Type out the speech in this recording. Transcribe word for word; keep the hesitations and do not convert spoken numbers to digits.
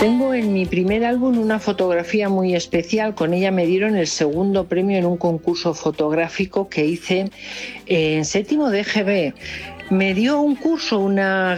Tengo en mi primer álbum una fotografía muy especial. Con ella me dieron el segundo premio en un concurso fotográfico que hice en séptimo de E G B. Me dio un curso una